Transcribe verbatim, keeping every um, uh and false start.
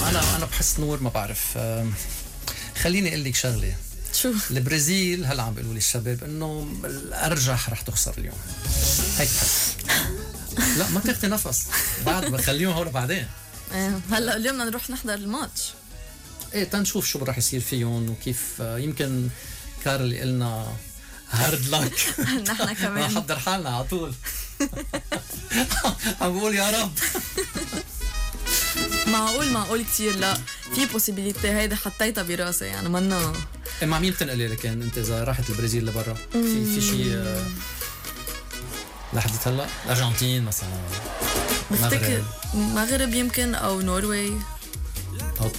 انا انا بحس نور ما بعرف. خليني اقول لك شغله. شو البرازيل هلا عم بيقولوا لي الشباب انه الارجح رح تخسر اليوم هيك بحس. لا ما تاخذي نفس بعد بخليهم هون بعدين. ايه هلا اليوم بدنا نروح نحضر الماتش. ايه تنشوف شو رح يصير فيهم وكيف. يمكن كارل قلنا هارد لك. نحن كمان نحضر حالنا على طول. عم بقول يا رب. معقول معقول كتير. لا في بوسيبيليتي هيدا حطيتها براسي يعني منا. مع مين بتنقلي لكن انت اذا راحت البرازيل لبرا في في شيء لحد هلا؟ الارجنتين مثلا، بفتكر المغرب يمكن او نوروي.